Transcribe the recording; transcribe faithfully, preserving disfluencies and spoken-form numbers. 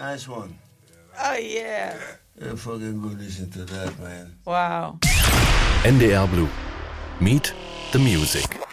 Nice one. Oh, yeah. Yeah, fucking good listen to that, man. Wow. N D R Blue. Meet the Music.